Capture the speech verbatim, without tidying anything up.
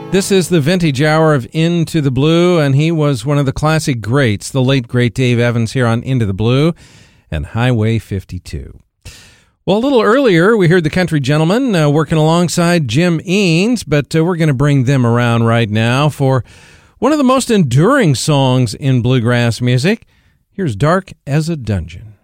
This is the vintage hour of Into the Blue, and he was one of the classic greats, the late, great Dave Evans here on Into the Blue and Highway fifty-two. Well, a little earlier, we heard the Country Gentlemen uh, working alongside Jim Eanes, but uh, we're going to bring them around right now for one of the most enduring songs in bluegrass music. Here's Dark as a Dungeon.